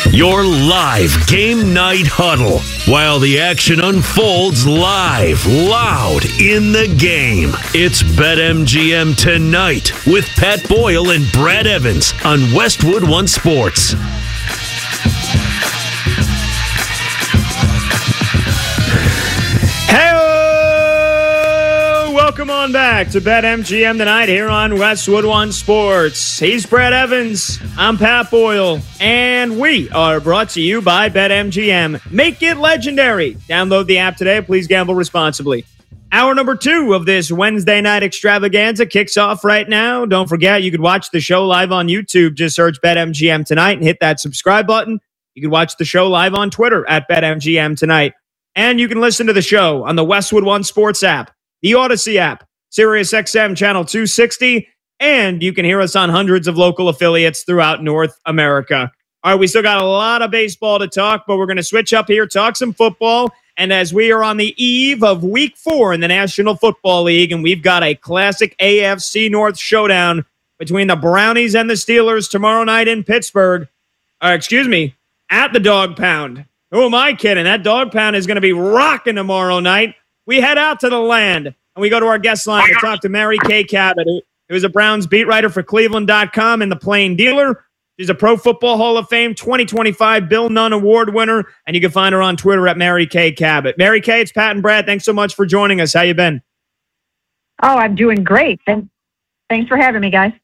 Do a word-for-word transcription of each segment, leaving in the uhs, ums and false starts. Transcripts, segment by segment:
Your live game night huddle while the action unfolds live, loud in the game. It's BetMGM Tonight with Pat Boyle and Brad Evans on Westwood One Sports. Welcome on back to BetMGM Tonight here on Westwood One Sports. He's Brad Evans, I'm Pat Boyle, and we are brought to you by BetMGM. Make it legendary. Download the app today. Please gamble responsibly. Hour number two of this Wednesday night extravaganza kicks off right now. Don't forget, you could watch the show live on YouTube. Just search BetMGM Tonight and hit that subscribe button. You can watch the show live on Twitter at BetMGM Tonight. And you can listen to the show on the Westwood One Sports app, the Odyssey app, Sirius X M Channel two sixty, and you can hear us on hundreds of local affiliates throughout North America. All right, we still got a lot of baseball to talk, but we're going to switch up here, talk some football. And as we are on the eve of week four in the National Football League, and we've got a classic A F C North showdown between the Brownies and the Steelers tomorrow night in Pittsburgh, or excuse me, at the Dog Pound. Who am I kidding? That Dog Pound is going to be rocking tomorrow night. We head out to the land, and we go to our guest line to talk to Mary Kay Cabot, who is a Browns beat writer for Cleveland dot com and The Plain Dealer. She's a Pro Football Hall of Fame twenty twenty-five Bill Nunn Award winner, and you can find her on Twitter at Mary Kay Cabot. Mary Kay, it's Pat and Brad. Thanks so much for joining us. How you been? Oh, I'm doing great. Thanks for having me, guys.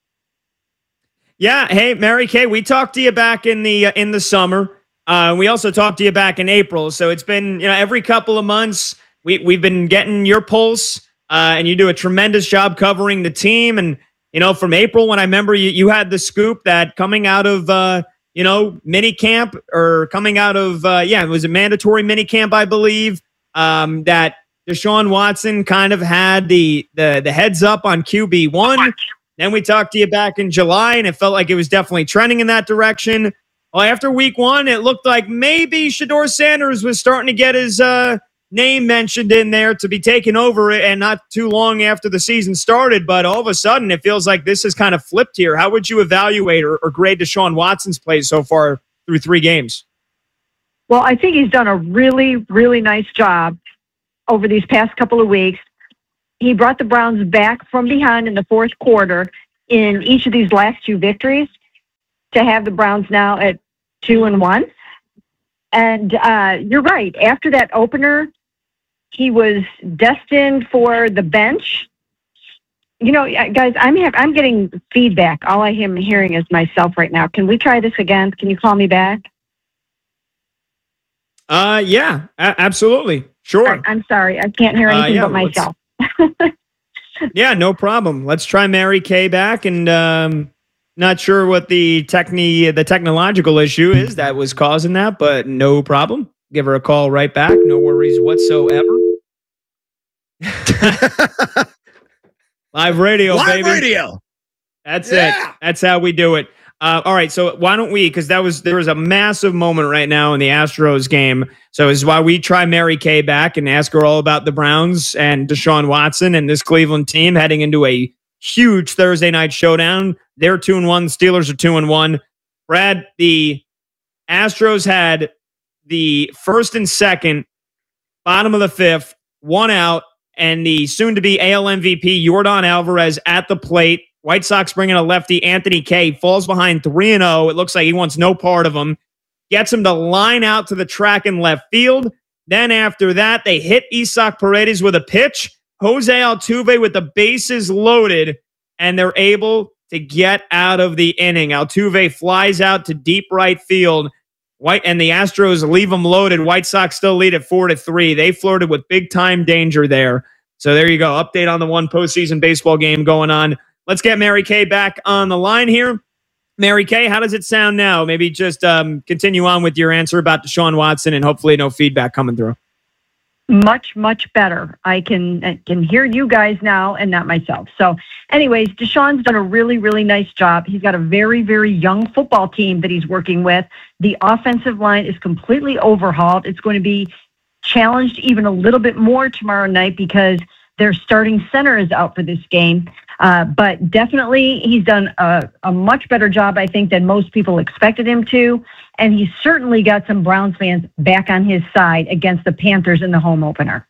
Yeah, hey, Mary Kay, we talked to you back in the uh, in the summer. Uh, we also talked to you back in April, so it's been you know every couple of months. We, we've been getting your pulse, uh, and you do a tremendous job covering the team. And, you know, from April, when I remember you, you had the scoop that coming out of, uh, you know, mini camp or coming out of, uh, yeah, it was a mandatory mini camp, I believe, um, that Deshaun Watson kind of had the, the, the heads up on Q B one. Then we talked to you back in July, and it felt like it was definitely trending in that direction. Well, after week one, it looked like maybe Shedeur Sanders was starting to get his, uh, name mentioned in there to be taken over, and not too long after the season started, but all of a sudden it feels like this has kind of flipped here. How would you evaluate or, or grade Deshaun Watson's play so far through three games? Well, I think he's done a really, really nice job over these past couple of weeks. He brought the Browns back from behind in the fourth quarter in each of these last two victories to have the Browns now at two and one. And uh, you're right. After that opener, he was destined for the bench. You know, guys, I'm ha- I'm getting feedback. All I am hearing is myself right now. Can we try this again? Can you call me back? Uh, yeah, a- absolutely. Sure. I'm sorry. I can't hear anything uh, yeah, but myself. Yeah, no problem. Let's try Mary Kay back. And um, not sure what the techni- the technological issue is that was causing that, but no problem. Give her a call right back. No worries whatsoever. Live radio, Live baby. radio. That's Yeah. it. That's how we do it. Uh, all right, so why don't we, because that was there was a massive moment right now in the Astros game. So this is why we try Mary Kay back and ask her all about the Browns and Deshaun Watson and this Cleveland team heading into a huge Thursday night showdown. They're two and one. The Steelers are two and one. Brad, the Astros had the first and second, bottom of the fifth, one out, and the soon-to-be A L M V P, Yordan Alvarez, at the plate. White Sox bringing a lefty, Anthony Kay, falls behind three and oh. It looks like he wants no part of him. Gets him to line out to the track in left field. Then after that, they hit Isaac Paredes with a pitch. Jose Altuve with the bases loaded, and they're able to get out of the inning. Altuve flies out to deep right field. White and the Astros leave them loaded. White Sox still lead at four to three. They flirted with big time danger there. So there you go. Update on the one postseason baseball game going on. Let's get Mary Kay back on the line here. Mary Kay, how does it sound now? Maybe just um, continue on with your answer about Deshaun Watson and hopefully no feedback coming through. Much, much better. I can I can hear you guys now and not myself. So anyways, Deshaun's done a really, really nice job. He's got a very, very young football team that he's working with. The offensive line is completely overhauled. It's going to be challenged even a little bit more tomorrow night because their starting center is out for this game. Uh, but definitely he's done a, a much better job, I think, than most people expected him to. And he's certainly got some Browns fans back on his side against the Panthers in the home opener.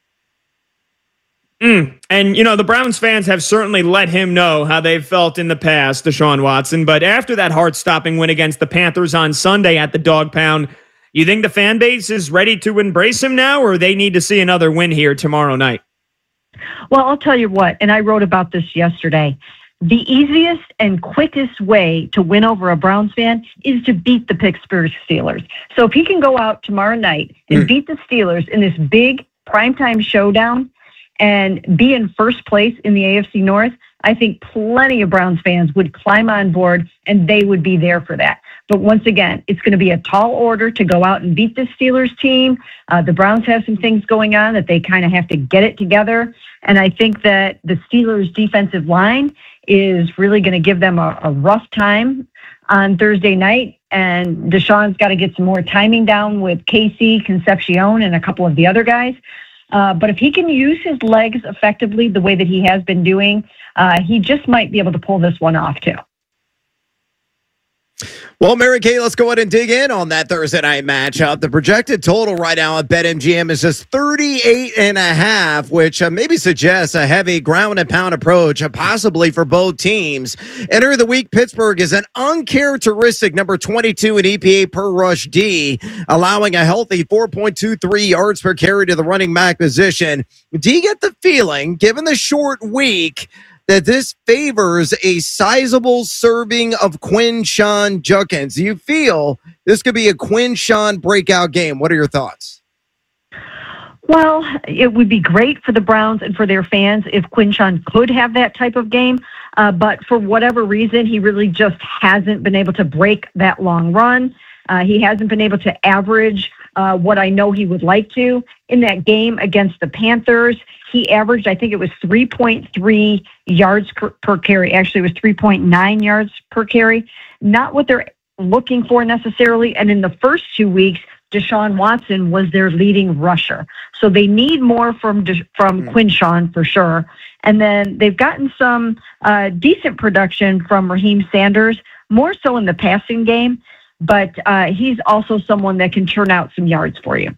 Mm. And, you know, the Browns fans have certainly let him know how they've felt in the past, Deshaun Watson. But after that heart-stopping win against the Panthers on Sunday at the Dog Pound, you think the fan base is ready to embrace him now, or they need to see another win here tomorrow night? Well, I'll tell you what, and I wrote about this yesterday. The easiest and quickest way to win over a Browns fan is to beat the Pittsburgh Steelers. So if he can go out tomorrow night and mm. beat the Steelers in this big primetime showdown and be in first place in the A F C North, I think plenty of Browns fans would climb on board and they would be there for that. But once again, it's going to be a tall order to go out and beat the Steelers team. Uh, the Browns have some things going on that they kind of have to get it together. And I think that the Steelers defensive line is really going to give them a, a rough time on Thursday night. And Deshaun's got to get some more timing down with Casey, Concepcion, and a couple of the other guys. Uh, but if he can use his legs effectively the way that he has been doing, uh, he just might be able to pull this one off too. Well, Mary Kay, let's go ahead and dig in on that Thursday night matchup. The projected total right now at BetMGM is just thirty-eight and a half, which uh, maybe suggests a heavy ground and pound approach, uh, possibly for both teams. Enter the week, Pittsburgh is an uncharacteristic number twenty-two in E P A per rush D, allowing a healthy four point two three yards per carry to the running back position. Do you get the feeling, given the short week, that this favors a sizable serving of Quinshon Judkins? Do you feel this could be a Quinshon breakout game? What are your thoughts? Well, it would be great for the Browns and for their fans if Quinshon could have that type of game. Uh, but for whatever reason, he really just hasn't been able to break that long run. Uh, he hasn't been able to average uh, what I know he would like to. In that game against the Panthers, he averaged, I think it was three point three yards per carry. Actually, it was three point nine yards per carry. Not what they're looking for necessarily. And in the first two weeks, Deshaun Watson was their leading rusher. So they need more from from mm. Quinshon for sure. And then they've gotten some uh, decent production from Raheem Sanders, more so in the passing game. But uh, he's also someone that can turn out some yards for you.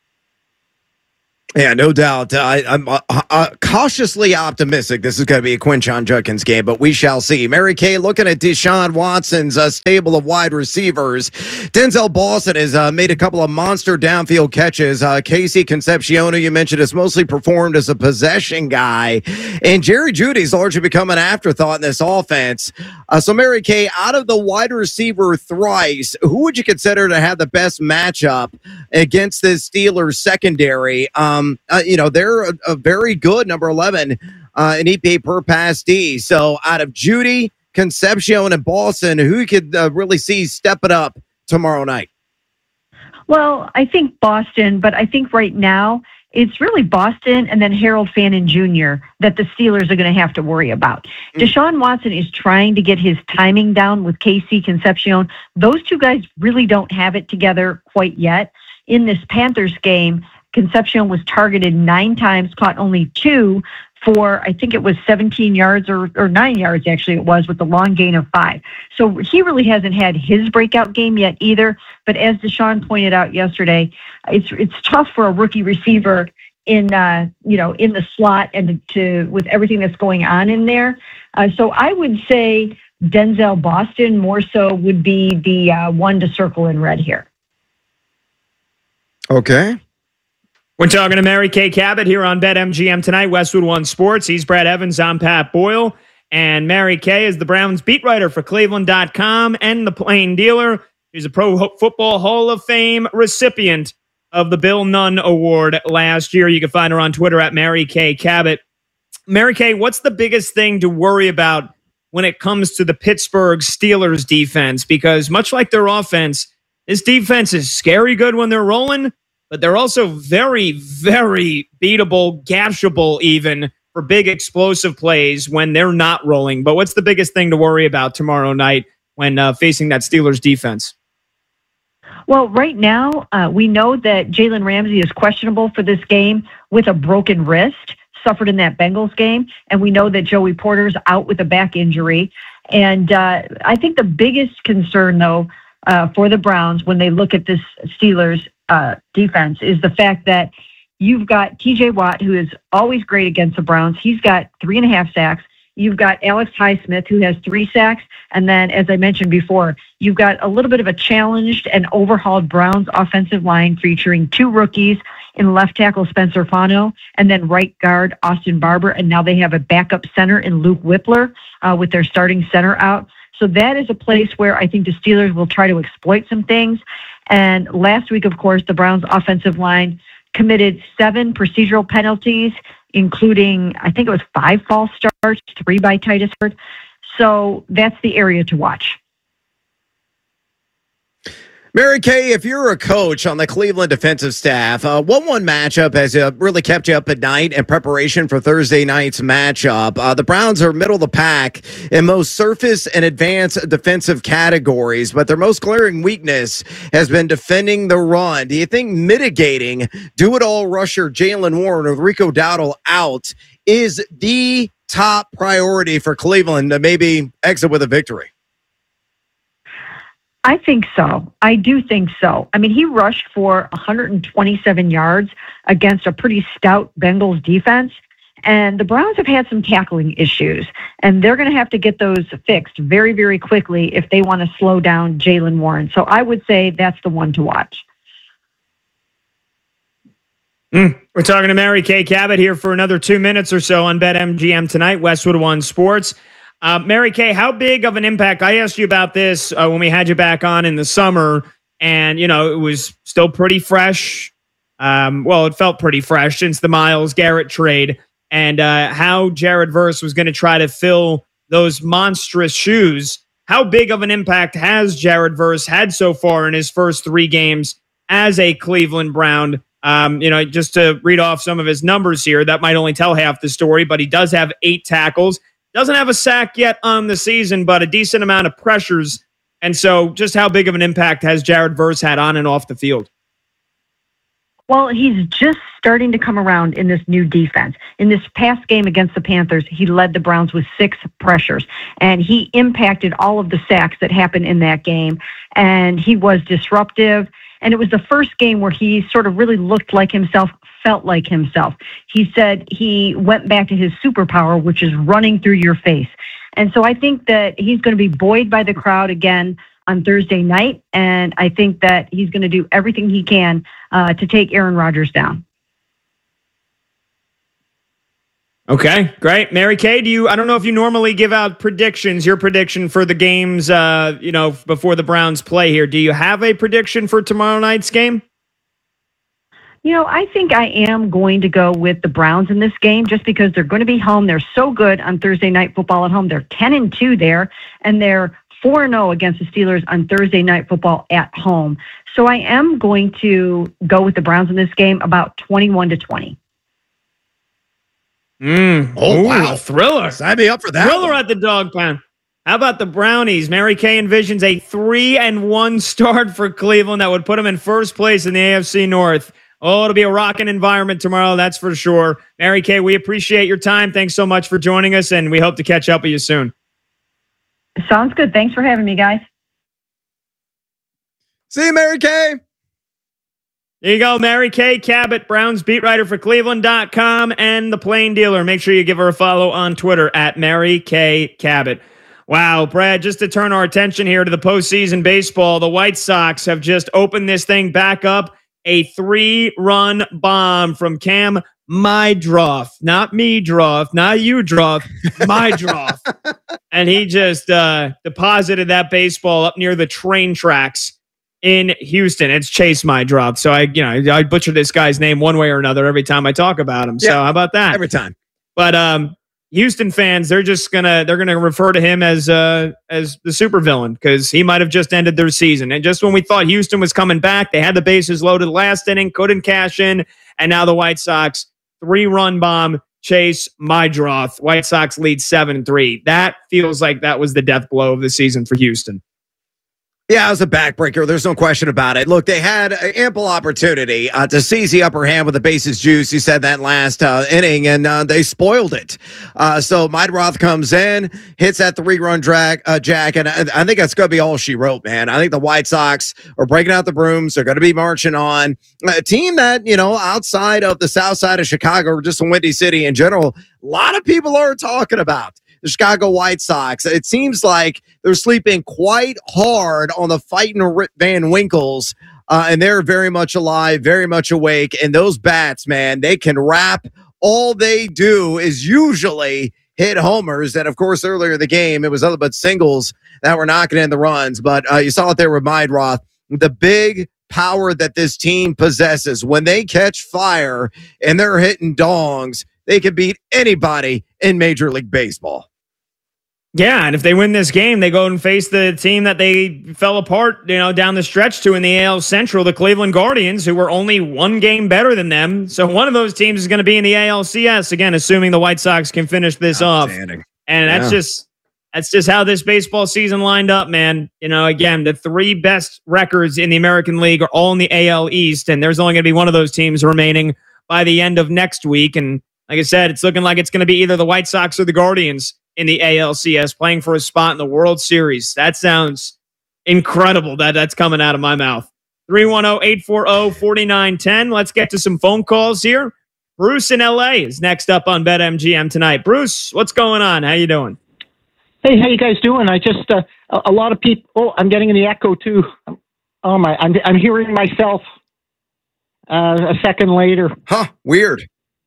Yeah, no doubt. Uh, I, I'm uh, uh, cautiously optimistic this is going to be a Quinshon Judkins game, but we shall see. Mary Kay, looking at Deshaun Watson's uh, stable of wide receivers, Denzel Boston has uh, made a couple of monster downfield catches. Uh, Casey Concepcion, you mentioned, has mostly performed as a possession guy, and Jerry Jeudy's largely become an afterthought in this offense. Uh, so, Mary Kay, out of the wide receiver thrice, who would you consider to have the best matchup against this Steelers secondary? Um, Um, uh, you know, they're a, a very good number eleven uh, in E P A per pass D. So out of Jeudy, Concepcion, and Boston, who could uh, really see step it up tomorrow night? Well, I think Boston, but I think right now it's really Boston and then Harold Fannin Junior that the Steelers are going to have to worry about. Mm. Deshaun Watson is trying to get his timing down with Casey Concepcion. Those two guys really don't have it together quite yet. In this Panthers game, Concepcion was targeted nine times, caught only two for, I think it was seventeen yards or, or nine yards, actually it was, with the long gain of five. So he really hasn't had his breakout game yet either. But as Deshaun pointed out yesterday, it's it's tough for a rookie receiver in, uh, you know, in the slot and to with everything that's going on in there. Uh, so I would say Denzel Boston more so would be the uh, one to circle in red here. Okay. We're talking to Mary Kay Cabot here on BetMGM tonight, Westwood One Sports. He's Brad Evans. I'm Pat Boyle. And Mary Kay is the Browns beat writer for Cleveland dot com and The Plain Dealer. She's a Pro Football Hall of Fame recipient of the Bill Nunn Award last year. You can find her on Twitter at Mary Kay Cabot. Mary Kay, what's the biggest thing to worry about when it comes to the Pittsburgh Steelers defense? Because much like their offense, this defense is scary good when they're rolling, but they're also very, very beatable, gashable even for big explosive plays when they're not rolling. But what's the biggest thing to worry about tomorrow night when uh, facing that Steelers defense? Well, right now, uh, we know that Jalen Ramsey is questionable for this game with a broken wrist. suffered in that Bengals game. And we know that Joey Porter's out with a back injury. And uh, I think the biggest concern, though, uh, for the Browns when they look at this Steelers uh, defense is the fact that you've got T J Watt, who is always great against the Browns. He's got three and a half sacks. You've got Alex Highsmith, who has three sacks. And then, as I mentioned before, you've got a little bit of a challenged and overhauled Browns offensive line featuring two rookies in left tackle Spencer Fano and then right guard Austin Barber. And now they have a backup center in Luke Whippler uh, with their starting center out. So that is a place where I think the Steelers will try to exploit some things. And last week, of course, the Browns offensive line committed seven procedural penalties, including, I think it was five false starts, three by Titus Hurd. So that's the area to watch. Mary Kay, if you're a coach on the Cleveland defensive staff, uh, one one matchup has uh, really kept you up at night in preparation for Thursday night's matchup. Uh, the Browns are middle of the pack in most surface and advanced defensive categories, but their most glaring weakness has been defending the run. Do you think mitigating do-it-all rusher Jaylen Warren with Rico Dowdle out is the top priority for Cleveland to maybe exit with a victory? I think so. I do think so. I mean, he rushed for one hundred twenty-seven yards against a pretty stout Bengals defense, and the Browns have had some tackling issues, and they're going to have to get those fixed very, very quickly if they want to slow down Jaylen Warren. So I would say that's the one to watch. Mm. We're talking to Mary Kay Cabot here for another two minutes or so on BetMGM tonight, Westwood One Sports. Uh, Mary Kay, how big of an impact? I asked you about this uh, when we had you back on in the summer, and, you know, it was still pretty fresh. Um, well, it felt pretty fresh since the Myles Garrett trade, and uh, how Jared Verse was going to try to fill those monstrous shoes. How big of an impact has Jared Verse had so far in his first three games as a Cleveland Brown? Um, you know, just to read off some of his numbers here, that might only tell half the story, but he does have eight tackles. Doesn't have a sack yet on the season, but a decent amount of pressures. And so just how big of an impact has Jared Verse had on and off the field? Well, he's just starting to come around in this new defense. In this past game against the Panthers, he led the Browns with six pressures, and he impacted all of the sacks that happened in that game, and he was disruptive. And it was the first game where he sort of really looked like himself, felt like himself. He said he went back to his superpower, which is running through your face. And so I think that he's going to be buoyed by the crowd again on Thursday night. And I think that he's going to do everything he can uh, to take Aaron Rodgers down. Okay, great. Mary Kay, do you, I don't know if you normally give out predictions, your prediction for the games, uh, you know, before the Browns play here. Do you have a prediction for tomorrow night's game? You know, I think I am going to go with the Browns in this game just because they're going to be home. They're so good on Thursday Night Football at home. They're ten and two there, and they're four and oh against the Steelers on Thursday Night Football at home. So I am going to go with the Browns in this game about twenty-one to twenty. Mm. Oh, Ooh, wow. Thriller. Sign me up for that. Thriller at the dog pound. How about the Brownies? Mary Kay envisions a three and one start for Cleveland that would put them in first place in the A F C North. Oh, it'll be a rocking environment tomorrow, that's for sure. Mary Kay, we appreciate your time. Thanks so much for joining us, and we hope to catch up with you soon. Sounds good. Thanks for having me, guys. See you, Mary Kay. There you go, Mary Kay Cabot, Browns beat writer for Cleveland dot com and The Plain Dealer. Make sure you give her a follow on Twitter at Mary Kay Cabot. Wow, Brad, just to turn our attention here to the postseason baseball, the White Sox have just opened this thing back up. A three-run bomb from Cam Mydroth. Not me, Droth. Not you, Droth. Mydroth. And he just uh, deposited that baseball up near the train tracks in Houston. It's Chase Mydroth. So I, you know, I butcher this guy's name one way or another every time I talk about him. Yeah, so how about that? Every time. But um, Houston fans, they're just gonna they're gonna refer to him as uh as the supervillain because he might have just ended their season. And just when we thought Houston was coming back, they had the bases loaded last inning, couldn't cash in, and now the White Sox three-run bomb. Chase Mydroth. White Sox lead seven and three. That feels like that was the death blow of the season for Houston. Yeah, it was a backbreaker. There's no question about it. Look, they had ample opportunity uh, to seize the upper hand with the bases juice. You said that last uh, inning, and uh, they spoiled it. Uh, so Meidroth comes in, hits that three-run drag, uh, jack, and I, I think that's going to be all she wrote, man. I think the White Sox are breaking out the brooms. They're going to be marching on. A team that, you know, outside of the south side of Chicago or just in Windy City in general, a lot of people are talking about the Chicago White Sox. It seems like they're sleeping quite hard on the fighting Rip Van Winkles, uh, and they're very much alive, very much awake. And those bats, man, they can rap. All they do is usually hit homers. And, of course, earlier in the game, it was other but singles that were knocking in the runs. But uh, you saw it there with Meidroth. The big power that this team possesses, when they catch fire and they're hitting dongs, they can beat anybody in Major League Baseball. Yeah, and if they win this game, they go and face the team that they fell apart, you know, down the stretch to in the A L Central, the Cleveland Guardians, who were only one game better than them. So one of those teams is going to be in the A L C S, again, assuming the White Sox can finish this off. And that's yeah. just that's just how this baseball season lined up, man. You know, again, the three best records in the American League are all in the A L East, and there's only going to be one of those teams remaining by the end of next week. And like I said, it's looking like it's going to be either the White Sox or the Guardians in the A L C S playing for a spot in the World Series. That sounds incredible that that's coming out of my mouth. three one zero, eight four zero, four nine one zero. Let's get to some phone calls here. Bruce in L A is next up on BetMGM tonight. Bruce, what's going on? How you doing? Hey, how you guys doing? I just, uh, a, a lot of people, oh, I'm getting the echo too. Oh my, I'm, I'm hearing myself uh, a second later. Huh, weird.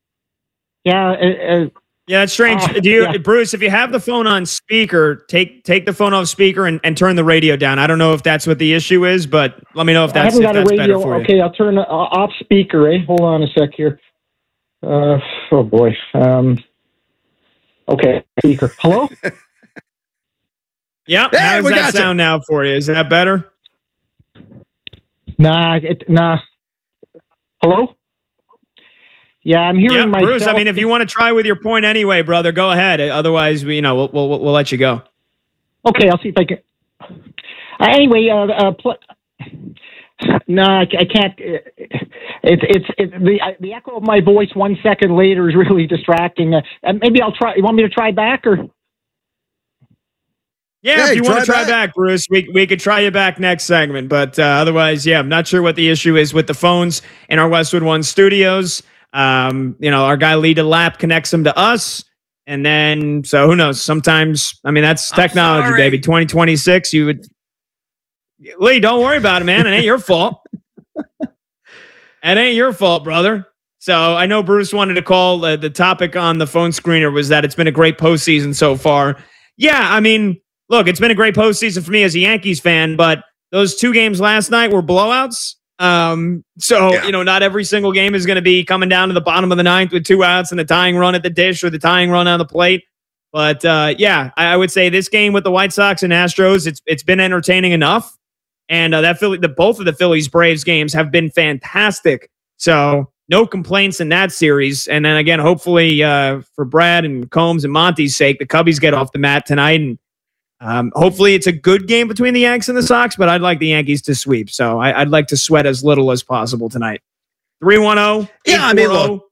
Yeah, uh, uh, Yeah, it's strange. Uh, Do you, yeah. Bruce, if you have the phone on speaker, take take the phone off speaker and, and turn the radio down. I don't know if that's what the issue is, but let me know if that's, I haven't if got that's a radio. better for you. Okay, I'll turn it off speaker, eh? Hold on a sec here. Uh, oh, boy. Um, okay, speaker. Hello? Yeah, Hey, how does we that got you. sound now for you? Is that better? Nah, it, nah. Hello? Yeah, I'm hearing Yeah, myself. Bruce, I mean, if you want to try with your point anyway, brother, go ahead. Otherwise, we, you know, we'll, we'll, we'll let you go. Okay, I'll see if I can. Uh, anyway, uh, uh, pl- no, I, I can't. Uh, it's it's it, the uh, the echo of my voice one second later is really distracting. Uh, uh, maybe I'll try. You want me to try back or? Yeah, Yeah, if you want to try try back. back, Bruce, we we could try you back next segment. But uh, otherwise, yeah, I'm not sure what the issue is with the phones in our Westwood One studios. Um, you know, our guy Lee DeLapp connects them to us. And then, so who knows? Sometimes, I mean, that's technology, sorry. baby. twenty twenty-six, you would. Lee, don't worry about it, man. It ain't your fault. It ain't your fault, brother. So I know Bruce wanted to call. Uh, the topic on the phone screener was that it's been a great postseason so far. Yeah, I mean, look, it's been a great postseason for me as a Yankees fan, but those two games last night were blowouts. Um, so, Yeah. you know, not every single game is going to be coming down to the bottom of the ninth with two outs and the tying run at the dish or the tying run on the plate. But uh, yeah, I, I would say this game with the White Sox and Astros, it's it's been entertaining enough. And uh, that Philly, the both of the Phillies Braves games have been fantastic. So no complaints in that series. And then again, hopefully uh, for Brad and Combs and Monty's sake, the Cubbies get off the mat tonight. And um, hopefully it's a good game between the Yanks and the Sox, but I'd like the Yankees to sweep. So I, I'd like to sweat as little as possible tonight. three one zero. Yeah, I mean, look,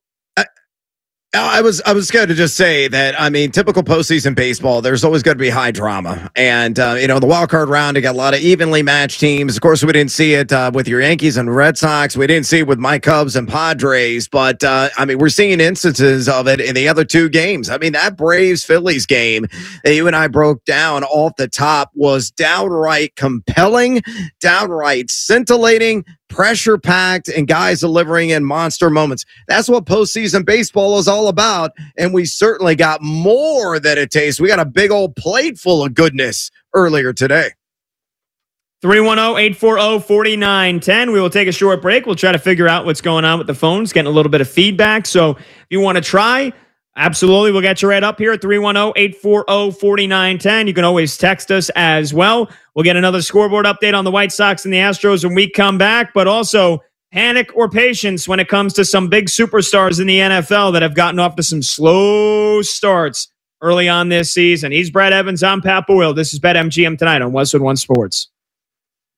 I was I was going to just say that, I mean, typical postseason baseball, there's always going to be high drama. And, uh, you know, the wild card round, you got a lot of evenly matched teams. Of course, we didn't see it uh, with your Yankees and Red Sox. We didn't see it with my Cubs and Padres. But, uh, I mean, we're seeing instances of it in the other two games. I mean, that Braves-Phillies game that you and I broke down off the top was downright compelling, downright scintillating, pressure-packed, and guys delivering in monster moments. That's what postseason baseball is all about, and we certainly got more than a taste. We got a big old plate full of goodness earlier today. three one zero, eight four zero, four nine one zero. We will take a short break. We'll try to figure out what's going on with the phones, getting a little bit of feedback. So if you want to try, absolutely, we'll get you right up here at three one zero, eight four zero, four nine one zero. You can always text us as well. We'll get another scoreboard update on the White Sox and the Astros when we come back, but also panic or patience when it comes to some big superstars in the N F L that have gotten off to some slow starts early on this season. He's Brad Evans. I'm Pat Boyle. This is BetMGM tonight on Westwood One Sports.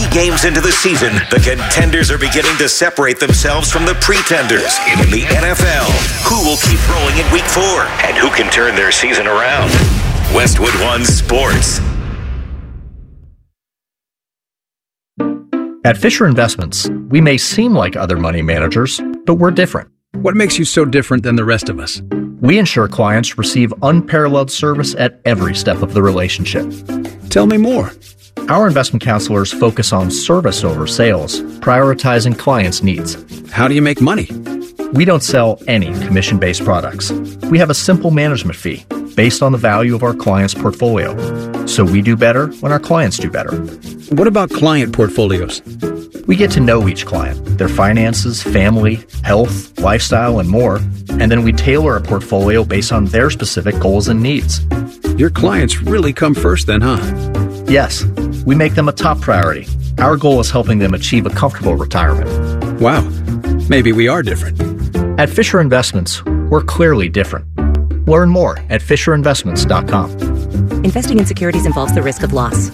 games into the season, the contenders are beginning to separate themselves from the pretenders. In the N F L, who will keep rolling in week four? And who can turn their season around? Westwood One Sports. At Fisher Investments, we may seem like other money managers, but we're different. What makes you so different than the rest of us? We ensure clients receive unparalleled service at every step of the relationship. Tell me more. Our investment counselors focus on service over sales, prioritizing clients' needs. How do you make money? We don't sell any commission-based products. We have a simple management fee based on the value of our clients' portfolio. So we do better when our clients do better. What about client portfolios? We get to know each client, their finances, family, health, lifestyle, and more, and then we tailor a portfolio based on their specific goals and needs. Your clients really come first then, huh? Yes, we make them a top priority. Our goal is helping them achieve a comfortable retirement. Wow, maybe we are different. At Fisher Investments, we're clearly different. Learn more at fisher investments dot com. Investing in securities involves the risk of loss.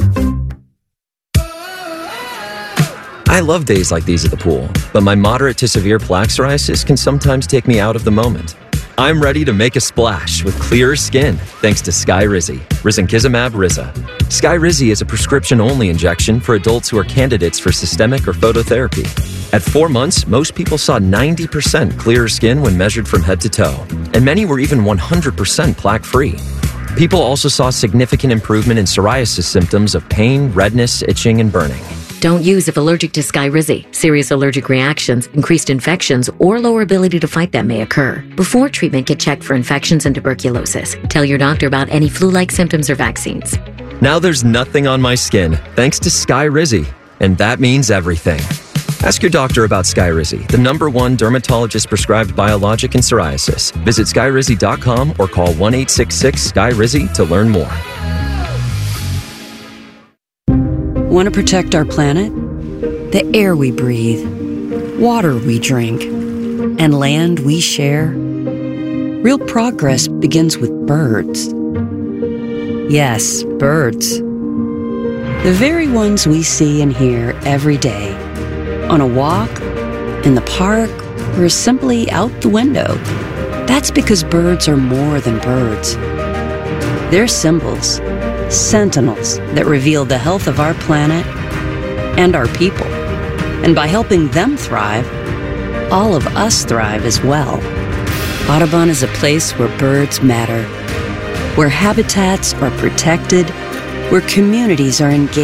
I love days like these at the pool, but my moderate to severe plaque psoriasis can sometimes take me out of the moment. I'm ready to make a splash with clearer skin thanks to Skyrizi, risankizumab Riza. Skyrizi is a prescription-only injection for adults who are candidates for systemic or phototherapy. At four months, most people saw ninety percent clearer skin when measured from head to toe, and many were even one hundred percent plaque-free. People also saw significant improvement in psoriasis symptoms of pain, redness, itching, and burning. Don't use if allergic to Skyrizi. Serious allergic reactions, increased infections, or lower ability to fight them may occur. Before treatment, get checked for infections and tuberculosis. Tell your doctor about any flu-like symptoms or vaccines. Now there's nothing on my skin thanks to Skyrizi, and that means everything. Ask your doctor about Skyrizi, the number one dermatologist-prescribed biologic in psoriasis. Visit skyrizi dot com or call one eight six six Sky Rizi to learn more. Want to protect our planet? The air we breathe, water we drink, and land we share? Real progress begins with birds. Yes, birds. The very ones we see and hear every day. On a walk, in the park, or simply out the window. That's because birds are more than birds. They're symbols, sentinels that reveal the health of our planet and our people. And by helping them thrive, all of us thrive as well. Audubon is a place where birds matter, where habitats are protected, where communities are engaged.